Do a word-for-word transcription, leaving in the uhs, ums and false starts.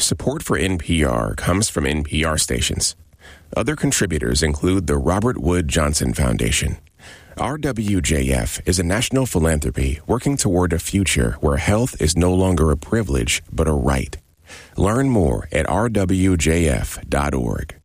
Support for N P R comes from N P R stations. Other contributors include the Robert Wood Johnson Foundation. R W J F is a national philanthropy working toward a future where health is no longer a privilege, but a right. Learn more at r w j f dot org.